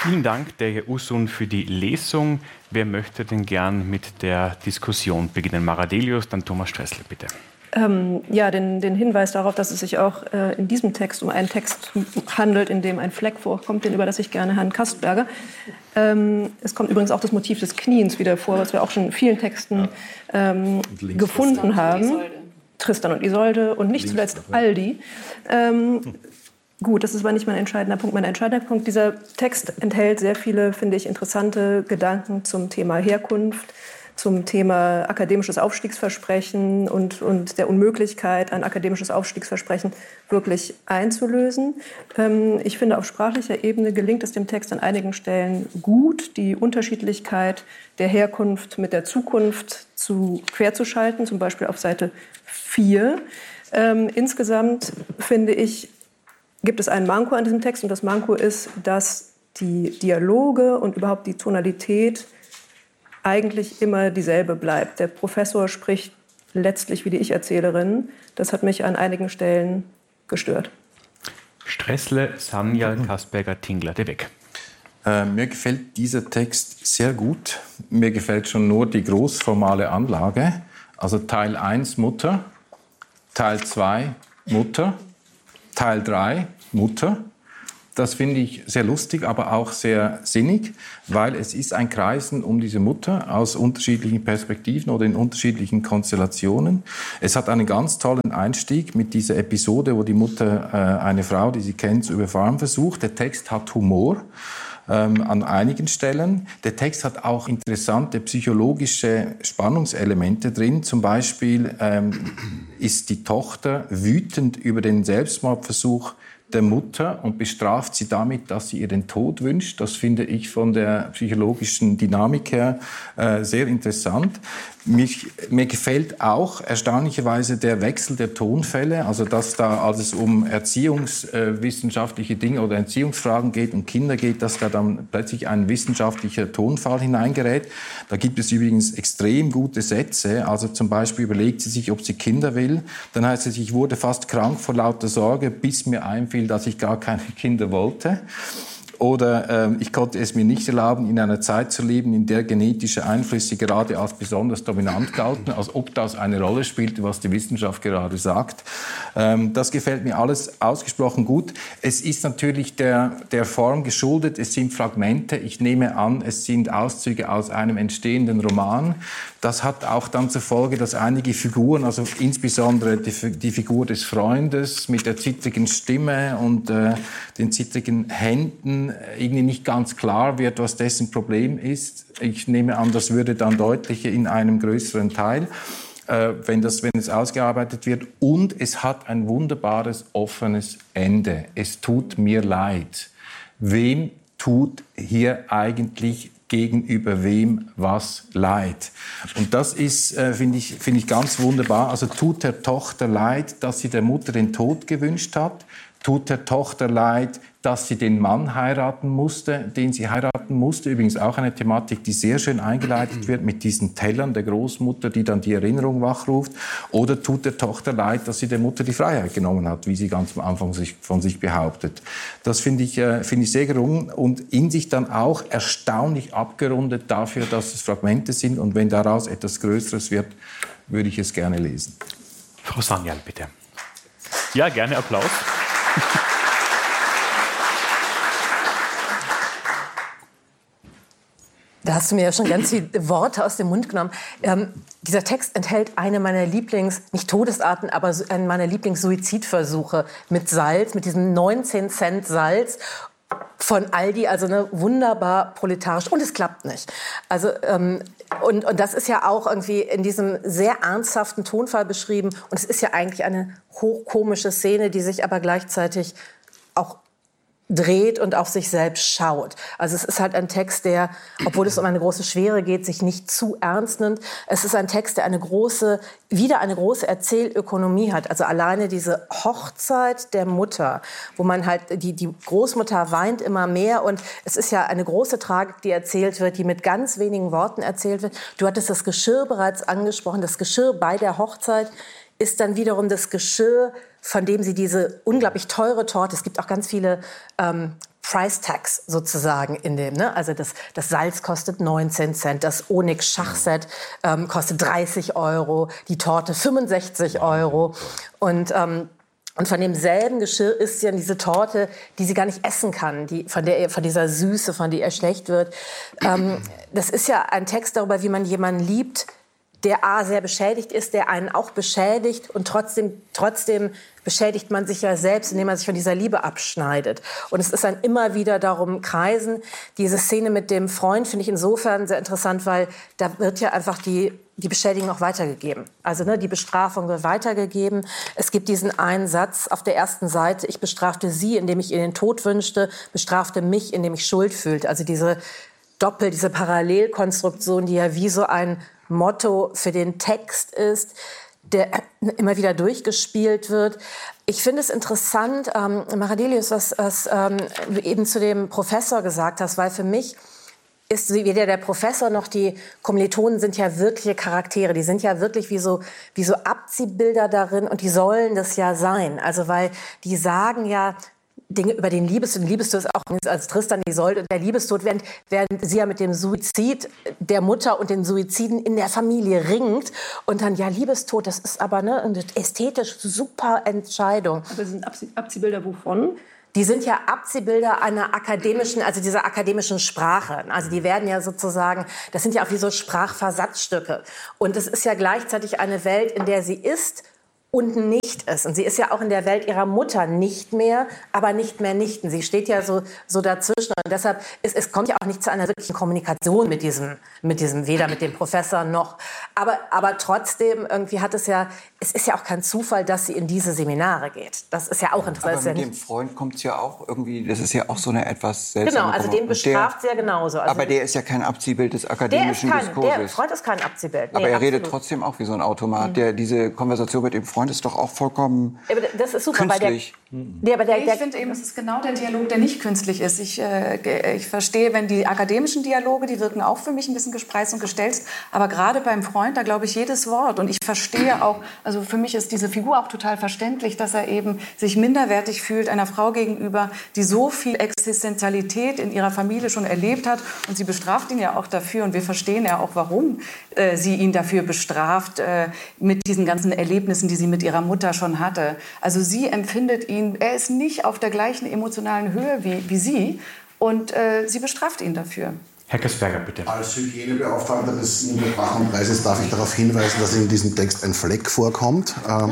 Vielen Dank der Herr Ussun für die Lesung. Wer möchte denn gern mit der Diskussion beginnen? Maradelius, dann Thomas Stressle, bitte. Den Hinweis darauf, dass es sich auch in diesem Text um einen Text handelt, in dem ein Fleck vorkommt, den überlasse ich gerne Herrn Kastberger. Es kommt übrigens auch das Motiv des Kniens wieder vor, was wir auch schon in vielen Texten gefunden haben. Tristan und Isolde und nicht zuletzt Aldi. Gut, das ist aber nicht mein entscheidender Punkt. Mein entscheidender Punkt, dieser Text enthält sehr viele, finde ich, interessante Gedanken zum Thema Herkunft, zum Thema akademisches Aufstiegsversprechen und der Unmöglichkeit, ein akademisches Aufstiegsversprechen wirklich einzulösen. Ich finde, auf sprachlicher Ebene gelingt es dem Text an einigen Stellen gut, die Unterschiedlichkeit der Herkunft mit der Zukunft querzuschalten, zum Beispiel auf Seite 4. Insgesamt, finde ich, gibt es einen Manko an diesem Text, und das Manko ist, dass die Dialoge und überhaupt die Tonalität eigentlich immer dieselbe bleibt. Der Professor spricht letztlich wie die Ich-Erzählerin. Das hat mich an einigen Stellen gestört. Stressle, Sanyal, Kastberger, Tingler, de Weg. Mir gefällt dieser Text sehr gut. Mir gefällt schon nur die großformale Anlage. Also Teil 1 Mutter, Teil 2 Mutter, Teil 3 Mutter. Das finde ich sehr lustig, aber auch sehr sinnig, weil es ist ein Kreisen um diese Mutter aus unterschiedlichen Perspektiven oder in unterschiedlichen Konstellationen. Es hat einen ganz tollen Einstieg mit dieser Episode, wo die Mutter eine Frau, die sie kennt, zu überfahren versucht. Der Text hat Humor an einigen Stellen. Der Text hat auch interessante psychologische Spannungselemente drin. Zum Beispiel ist die Tochter wütend über den Selbstmordversuch der Mutter und bestraft sie damit, dass sie ihr den Tod wünscht. Das finde ich von der psychologischen Dynamik her sehr interessant. Mir gefällt auch erstaunlicherweise der Wechsel der Tonfälle, also dass da, als es um erziehungswissenschaftliche Dinge oder Erziehungsfragen geht, um Kinder geht, dass da dann plötzlich ein wissenschaftlicher Tonfall hineingerät. Da gibt es übrigens extrem gute Sätze, also zum Beispiel überlegt sie sich, ob sie Kinder will, dann heißt es, ich wurde fast krank vor lauter Sorge, bis mir einfiel, dass ich gar keine Kinder wollte. Oder ich konnte es mir nicht erlauben, in einer Zeit zu leben, in der genetische Einflüsse gerade als besonders dominant galten, als ob das eine Rolle spielte, was die Wissenschaft gerade sagt. Das gefällt mir alles ausgesprochen gut. Es ist natürlich der Form geschuldet, es sind Fragmente. Ich nehme an, es sind Auszüge aus einem entstehenden Roman. Das hat auch dann zur Folge, dass einige Figuren, also insbesondere die Figur des Freundes mit der zittrigen Stimme und den zittrigen Händen, irgendwie nicht ganz klar wird, was dessen Problem ist. Ich nehme an, das würde dann deutlicher in einem größeren Teil, wenn es ausgearbeitet wird. Und es hat ein wunderbares, offenes Ende. Es tut mir leid. Wem tut hier eigentlich gegenüber wem was leid? Und das ist, finde ich ganz wunderbar. Also tut der Tochter leid, dass sie der Mutter den Tod gewünscht hat? Tut der Tochter leid, dass sie den Mann heiraten musste, den sie heiraten musste? Übrigens auch eine Thematik, die sehr schön eingeleitet wird mit diesen Tellern der Großmutter, die dann die Erinnerung wachruft. Oder tut der Tochter leid, dass sie der Mutter die Freiheit genommen hat, wie sie ganz am Anfang von sich behauptet? Das finde ich sehr gelungen und in sich dann auch erstaunlich abgerundet dafür, dass es Fragmente sind. Und wenn daraus etwas Größeres wird, würde ich es gerne lesen. Frau Sanyal, bitte. Ja, gerne Applaus. Da hast du mir ja schon ganz viele Worte aus dem Mund genommen. Dieser Text enthält eine meiner nicht Todesarten, aber eine meiner Lieblings-Suizidversuche mit Salz, mit diesem 19 Cent Salz von Aldi, also wunderbar proletarisch. Und es klappt nicht. Also, und das ist ja auch irgendwie in diesem sehr ernsthaften Tonfall beschrieben. Und es ist ja eigentlich eine hochkomische Szene, die sich aber gleichzeitig auch dreht und auf sich selbst schaut. Also es ist halt ein Text, der, obwohl es um eine große Schwere geht, sich nicht zu ernst nimmt. Es ist ein Text, der wieder eine große Erzählökonomie hat. Also alleine diese Hochzeit der Mutter, wo man halt, die Großmutter weint immer mehr und es ist ja eine große Tragik, die erzählt wird, die mit ganz wenigen Worten erzählt wird. Du hattest das Geschirr bereits angesprochen. Das Geschirr bei der Hochzeit ist dann wiederum das Geschirr, von dem sie diese unglaublich teure Torte, es gibt auch ganz viele Price Tags sozusagen in dem, ne? Also das Salz kostet 19 Cent, das Onyx-Schachset kostet 30 €, die Torte 65 € und von demselben Geschirr ist ja diese Torte, die sie gar nicht essen kann, von dieser Süße, von der ihr schlecht wird. Das ist ja ein Text darüber, wie man jemanden liebt, der A, sehr beschädigt ist, der einen auch beschädigt und trotzdem beschädigt man sich ja selbst, indem man sich von dieser Liebe abschneidet. Und es ist ein immer wieder darum kreisen. Diese Szene mit dem Freund finde ich insofern sehr interessant, weil da wird ja einfach die Beschädigung auch weitergegeben. Also die Bestrafung wird weitergegeben. Es gibt diesen einen Satz auf der ersten Seite: Ich bestrafte sie, indem ich ihr den Tod wünschte, bestrafte mich, indem ich Schuld fühlte. Also diese Parallelkonstruktion, die ja wie so ein Motto für den Text ist, der immer wieder durchgespielt wird. Ich finde es interessant, Maradelius, was du eben zu dem Professor gesagt hast, weil für mich ist weder der Professor noch die Kommilitonen sind ja wirkliche Charaktere. Die sind ja wirklich wie so Abziehbilder darin und die sollen das ja sein. Also weil die sagen ja Dinge über den Liebestod. Den Liebestod ist auch als Tristan, Isolde und der Liebestod, während sie ja mit dem Suizid der Mutter und den Suiziden in der Familie ringt. Und dann, ja, Liebestod, das ist aber eine ästhetisch super Entscheidung. Aber sind Abziehbilder wovon? Die sind ja Abziehbilder einer akademischen, also dieser akademischen Sprache. Also die werden ja sozusagen, das sind ja auch wie so Sprachversatzstücke. Und es ist ja gleichzeitig eine Welt, in der sie ist und nicht ist. Und sie ist ja auch in der Welt ihrer Mutter nicht mehr, aber nicht mehr nichten. Sie steht ja so dazwischen. Und deshalb, es kommt ja auch nicht zu einer wirklichen Kommunikation mit diesem weder mit dem Professor noch. Aber trotzdem, irgendwie es ist ja auch kein Zufall, dass sie in diese Seminare geht. Das ist ja auch interessant. Aber mit dem Freund kommt es ja auch irgendwie, das ist ja auch so eine etwas seltsame... Genau, also den bestraft sie ja genauso. Also aber der ist ja kein Abziehbild des akademischen Diskurses. Der Freund ist kein Abziehbild. Nee, aber er redet trotzdem auch wie so ein Automat. Diese Konversation mit dem Freund ist doch auch vollkommen das ist super, künstlich. Ich finde eben, es ist genau der Dialog, der nicht künstlich ist. Ich verstehe, wenn die akademischen Dialoge, die wirken auch für mich ein bisschen gespreist und gestelzt. Aber gerade beim Freund, da glaube ich jedes Wort. Und ich verstehe auch, also für mich ist diese Figur auch total verständlich, dass er eben sich minderwertig fühlt einer Frau gegenüber, die so viel Existenzialität in ihrer Familie schon erlebt hat. Und sie bestraft ihn ja auch dafür. Und wir verstehen ja auch, warum sie ihn dafür bestraft, mit diesen ganzen Erlebnissen, die sie mit ihrer Mutter schon hatte. Also sie empfindet ihn, er ist nicht auf der gleichen emotionalen Höhe wie sie. Und sie bestraft ihn dafür. Herr Kasperger, bitte. Als Hygienebeauftragter des Nobelpreis darf ich darauf hinweisen, dass in diesem Text ein Fleck vorkommt.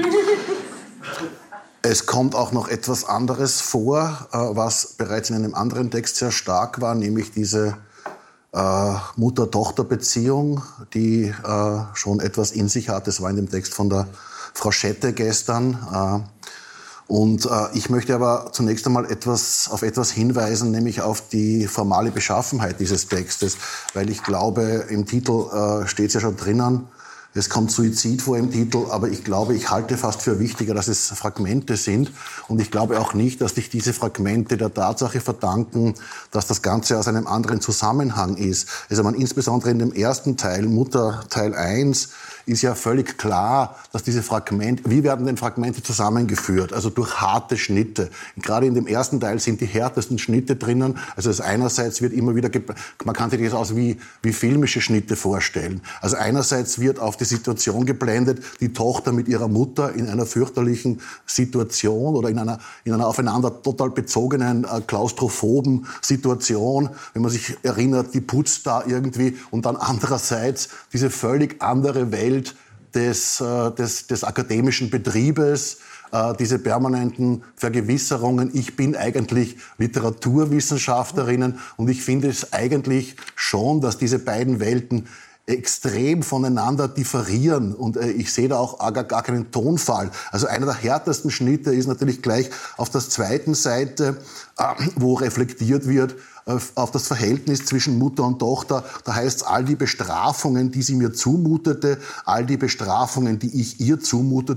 Es kommt auch noch etwas anderes vor, was bereits in einem anderen Text sehr stark war, nämlich diese Mutter-Tochter-Beziehung, die schon etwas in sich hat. Das war in dem Text von der Frau Schette gestern. Und ich möchte aber zunächst einmal auf etwas hinweisen, nämlich auf die formale Beschaffenheit dieses Textes, weil ich glaube, im Titel steht es ja schon drinnen, es kommt Suizid vor im Titel, aber ich glaube, ich halte fast für wichtiger, dass es Fragmente sind. Und ich glaube auch nicht, dass sich diese Fragmente der Tatsache verdanken, dass das Ganze aus einem anderen Zusammenhang ist. Also insbesondere in dem ersten Teil, Mutter Teil 1, ist ja völlig klar, dass diese Fragmente, wie werden denn Fragmente zusammengeführt? Also durch harte Schnitte. Gerade in dem ersten Teil sind die härtesten Schnitte drinnen. Also einerseits wird immer wieder, man kann sich das aus wie filmische Schnitte vorstellen. Also einerseits wird auf die Situation geblendet, die Tochter mit ihrer Mutter in einer fürchterlichen Situation oder in einer aufeinander total bezogenen, klaustrophoben Situation. Wenn man sich erinnert, die putzt da irgendwie und dann andererseits diese völlig andere Welt des akademischen Betriebes, diese permanenten Vergewisserungen. Ich bin eigentlich Literaturwissenschaftlerin und ich finde es eigentlich schon, dass diese beiden Welten extrem voneinander differieren und ich sehe da auch gar keinen Tonfall. Also einer der härtesten Schnitte ist natürlich gleich auf der zweiten Seite, wo reflektiert wird auf das Verhältnis zwischen Mutter und Tochter. Da heißt es, all die Bestrafungen, die sie mir zumutete, all die Bestrafungen, die ich ihr zumutete.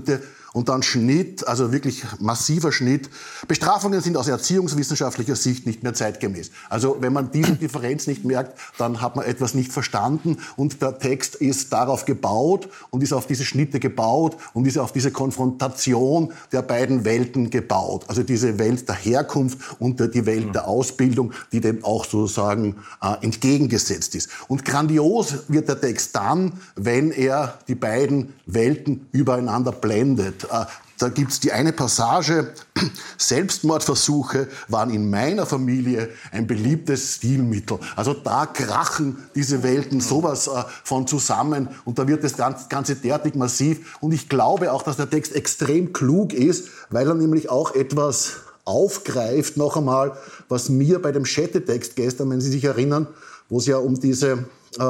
und dann Schnitt, also wirklich massiver Schnitt. Bestrafungen sind aus erziehungswissenschaftlicher Sicht nicht mehr zeitgemäß. Also wenn man diese Differenz nicht merkt, dann hat man etwas nicht verstanden und der Text ist darauf gebaut und ist auf diese Schnitte gebaut und ist auf diese Konfrontation der beiden Welten gebaut. Also diese Welt der Herkunft und die Welt der Ausbildung, die dem auch sozusagen entgegengesetzt ist. Und grandios wird der Text dann, wenn er die beiden Welten übereinander blendet. Da gibt's die eine Passage, Selbstmordversuche waren in meiner Familie ein beliebtes Stilmittel. Also da krachen diese Welten sowas von zusammen und da wird das Ganze derartig massiv. Und ich glaube auch, dass der Text extrem klug ist, weil er nämlich auch etwas aufgreift, noch einmal, was mir bei dem Schette-Text gestern, wenn Sie sich erinnern, wo es ja um diese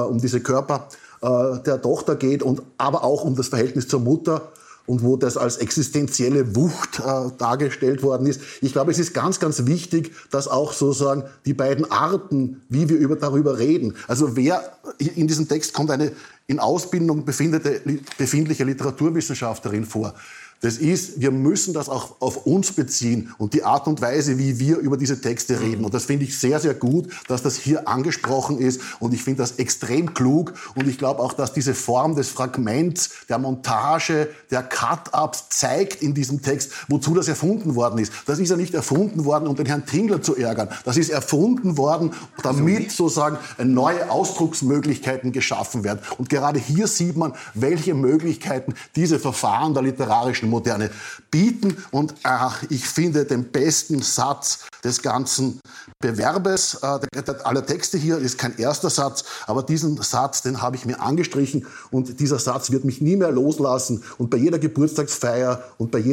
Körper der Tochter geht und aber auch um das Verhältnis zur Mutter und wo das als existenzielle Wucht dargestellt worden ist. Ich glaube, es ist ganz, ganz wichtig, dass auch sozusagen die beiden Arten, wie wir darüber reden, also wer in diesem Text kommt eine in Ausbildung befindliche Literaturwissenschaftlerin vor. Das ist, wir müssen das auch auf uns beziehen und die Art und Weise, wie wir über diese Texte reden. Und das finde ich sehr, sehr gut, dass das hier angesprochen ist. Und ich finde das extrem klug. Und ich glaube auch, dass diese Form des Fragments, der Montage, der Cut-Ups zeigt in diesem Text, wozu das erfunden worden ist. Das ist ja nicht erfunden worden, um den Herrn Tingler zu ärgern. Das ist erfunden worden, damit sozusagen neue Ausdrucksmöglichkeiten geschaffen werden. Und gerade hier sieht man, welche Möglichkeiten diese Verfahren der literarischen Moderne bieten. Und ich finde den besten Satz des ganzen Bewerbes aller Texte hier ist kein erster Satz, aber diesen Satz, den habe ich mir angestrichen und dieser Satz wird mich nie mehr loslassen und bei jeder Geburtstagsfeier und bei